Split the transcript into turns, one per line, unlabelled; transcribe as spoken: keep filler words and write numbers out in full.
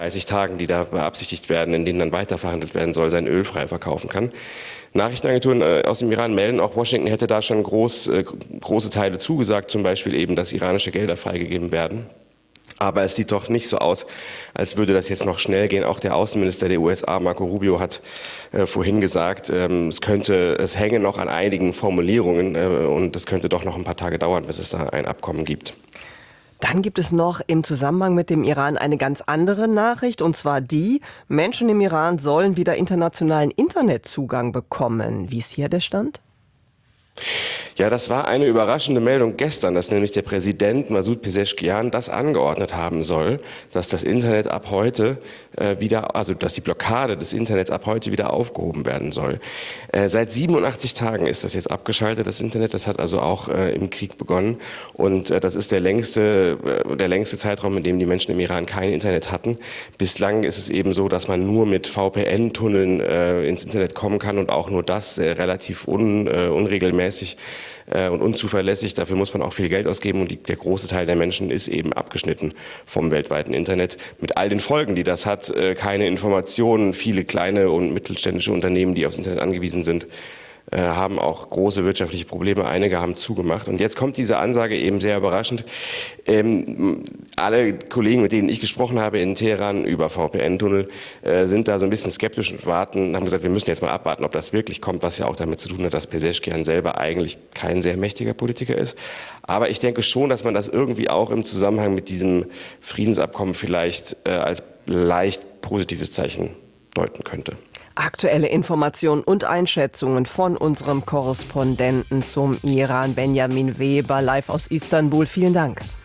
dreißig Tagen, die da beabsichtigt werden, in denen dann weiterverhandelt werden soll, sein Öl frei verkaufen kann. Nachrichtenagenturen aus dem Iran melden, auch Washington hätte da schon groß, äh, große Teile zugesagt, zum Beispiel eben, dass iranische Gelder freigegeben werden. Aber es sieht doch nicht so aus, als würde das jetzt noch schnell gehen. Auch der Außenminister der U S A, Marco Rubio, hat äh, vorhin gesagt, ähm, es könnte, es hänge noch an einigen Formulierungen äh, und es könnte doch noch ein paar Tage dauern, bis es da ein Abkommen gibt.
Dann gibt es noch im Zusammenhang mit dem Iran eine ganz andere Nachricht, und zwar die: Menschen im Iran sollen wieder internationalen Internetzugang bekommen. Wie ist hier der Stand?
Ja, das war eine überraschende Meldung gestern, dass nämlich der Präsident Masoud Pezeshkian das angeordnet haben soll, dass das Internet ab heute äh, wieder, also dass die Blockade des Internets ab heute wieder aufgehoben werden soll. Äh, seit siebenundachtzig Tagen ist das jetzt abgeschaltet, das Internet. Das hat also auch äh, im Krieg begonnen und äh, das ist der längste, äh, der längste Zeitraum, in dem die Menschen im Iran kein Internet hatten. Bislang ist es eben so, dass man nur mit V P N-Tunneln äh, ins Internet kommen kann und auch nur das äh, relativ un, äh, unregelmäßig und unzuverlässig. Dafür muss man auch viel Geld ausgeben und die, der große Teil der Menschen ist eben abgeschnitten vom weltweiten Internet mit all den Folgen, die das hat. Keine Informationen, viele kleine und mittelständische Unternehmen, die aufs Internet angewiesen sind, haben auch große wirtschaftliche Probleme. Einige haben zugemacht. Und jetzt kommt diese Ansage eben sehr überraschend. Ähm, alle Kollegen, mit denen ich gesprochen habe in Teheran über V P N-Tunnel, äh, sind da so ein bisschen skeptisch und warten, haben gesagt, wir müssen jetzt mal abwarten, ob das wirklich kommt, was ja auch damit zu tun hat, dass Pezeshkian selber eigentlich kein sehr mächtiger Politiker ist. Aber ich denke schon, dass man das irgendwie auch im Zusammenhang mit diesem Friedensabkommen vielleicht äh, als leicht positives Zeichen deuten könnte.
Aktuelle Informationen und Einschätzungen von unserem Korrespondenten zum Iran, Benjamin Weber, live aus Istanbul. Vielen Dank.